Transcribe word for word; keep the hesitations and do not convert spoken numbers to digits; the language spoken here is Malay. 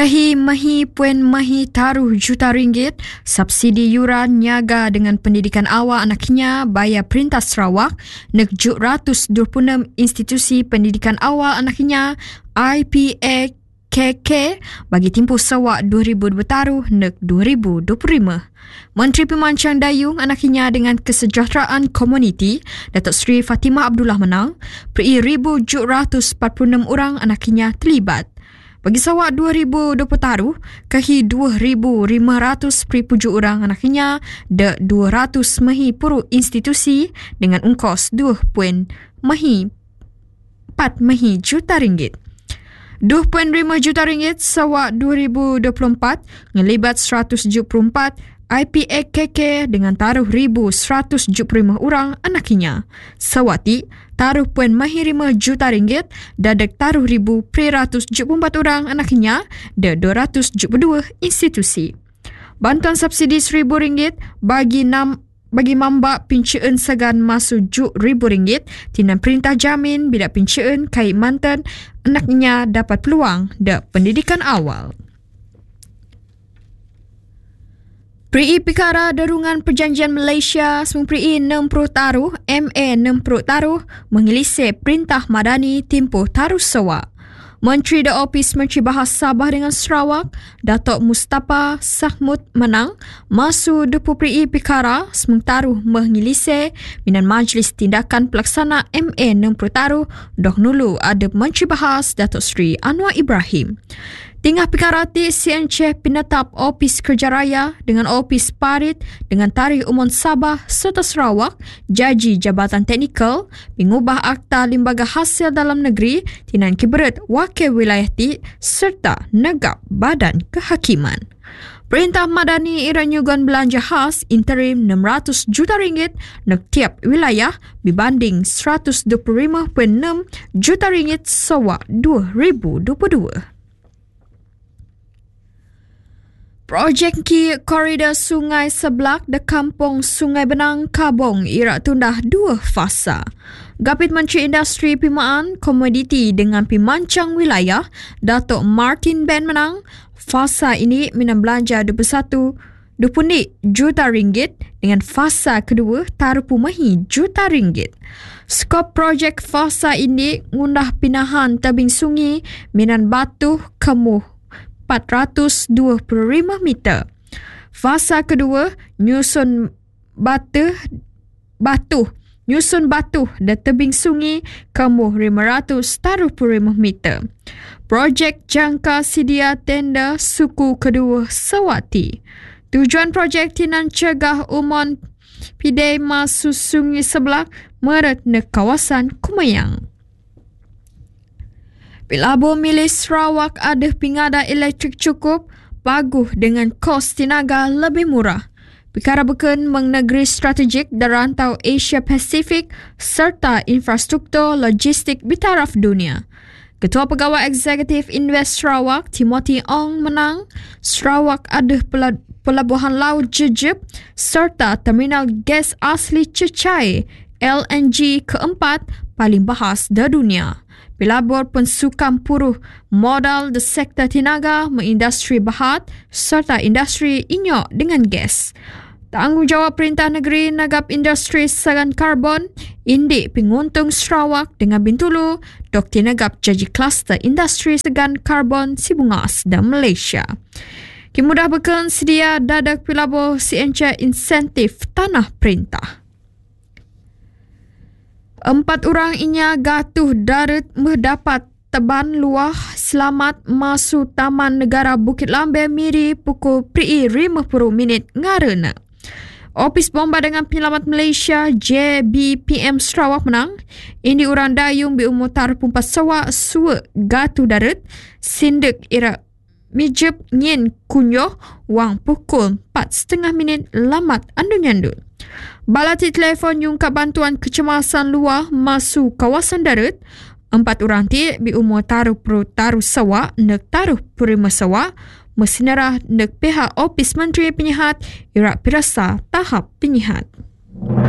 Kahi mahi puan mahi taruh juta ringgit subsidi yuran niaga dengan pendidikan awal anaknya bayar Perintah Sarawak nek tujuh ratus dua puluh enam institusi pendidikan awal anaknya I P A K K bagi tempoh Sarawak dua ribu dua puluh taruh nek dua ribu dua puluh lima. Menteri Pemancang Dayung anaknya dengan Kesejahteraan Komuniti Datuk Seri Fatimah Abdullah menang, peri seribu tujuh ratus empat puluh enam orang anaknya terlibat. Bagi Sarawak dua ribu dua puluh taruh, kahi dua ribu lima ratus tujuh orang anaknya de dua ratus mahi puru institusi dengan ungkos dua perpuluhan mahi empat mahi juta ringgit. dua perpuluhan lima juta ringgit Sarawak dua ribu dua puluh empat ngelibat seratus tujuh puluh empat I P A K K dengan taruh seribu seratus tujuh puluh lima orang anaknya. Sawati taruh puan mahi lima juta ringgit dadak taruh ribu peratus tujuh puluh empat orang anaknya de dua ratus tujuh puluh dua institusi. Bantuan subsidi seribu ringgit bagi enam bagi mambak pincaan segan masuk tujuh ribu ringgit tinan Perintah Jamin Bidak Pincaan Kai Mantan anaknya dapat peluang de pendidikan awal. Peri Perkara Darungan Perjanjian Malaysia semua peri enam puluh taruh M A enam puluh taruh mengilisih Perintah Madani tempoh taruh Sarawak. Menteri The Office Menteri Bahasa Sabah dengan Sarawak Datuk Mustafa Sahmud menang masuk depu peri Perkara semua taruh mengilisih minan Majlis Tindakan Pelaksana M A enam puluh taruh dah nulu ada Menteri Bahas Datuk Seri Anwar Ibrahim. Tingah perkara ti C N C penetap Opis Kerja Raya dengan Opis Parit dengan Tarikh Umum Sabah serta Sarawak Jaji Jabatan Teknikal mengubah Akta Lembaga Hasil Dalam Negeri tinan Kiberat Wakil Wilayah ti serta Negab Badan Kehakiman. Perintah Madani iranyugan belanja khas interim enam ratus juta ringgit nek tiap wilayah berbanding seratus dua puluh lima perpuluhan enam juta ringgit Sarawak dua ribu dua puluh dua. Projek Ki Koridor Sungai Seblak de Kampung Sungai Benang Kabong irak tundah dua fasa. Gapit Menteri Industri Pimaan Komoditi dengan Pemancang Wilayah Datuk Martin Ben menang. Fasa ini minam belanja dua puluh satu dua puluh juta ringgit dengan fasa kedua taruh pumahi juta ringgit. Skop projek fasa ini ngundah pinahan tebing sungai minan batu kemuh empat ratus dua puluh lima meter. Fasa kedua nyusun batu batu nyusun batu dan tebing sungai kemuh lima ratus taruh puluh lima meter. Projek jangka sedia tenda suku kedua Sawati. Tujuan projek tinan cegah umon pidai masuk sungai Seblak meret ne kawasan Kumayang. Pelabur milik Sarawak ada pingada elektrik cukup, bagus dengan kos tenaga lebih murah. Perkara beken mengnegeri strategik dan rantau Asia Pasifik serta infrastruktur logistik bertaraf dunia. Ketua Pegawai Eksekutif Invest Sarawak, Timothy Ong menang. Sarawak ada pelabuhan laut jejeb serta terminal gas asli cecair L N G keempat paling bahas di dunia. Pelabur pensukan puruh modal di sektor tenaga, mengindustri bahat serta industri inyok dengan gas. Tanggungjawab Perintah Negeri Negab Industri Segan Karbon, Indik Penguntung Sarawak dengan Bintulu, Doktor Negab Jaji Kluster Industri Segan Karbon Sibungas dan Malaysia. Kemudah beken sedia dadak pelabur C N C insentif tanah perintah. Empat orang inya gatuh darat mendapat teban luah selamat masuk Taman Negara Bukit Lambeh Miri pukul peri lima puluh minit ngarana. Opis Bomba dengan Penyelamat Malaysia J B P M Sarawak menang. Ini orang dayung berumur taruh pumpas Sarawak suwe gatuh darat sindik irak mijep nyen kunyoh wang pukul empat setengah minit lamat andu-nyandu. Balati telefon yungkap bantuan kecemasan luar masuk kawasan darat. Empat orang ti berumur taruh pro taruh Sarawak nek taruh Purima Sarawak mesinarah nek pihak Opis Menteri Penyihat irak pirasa tahap penyihat.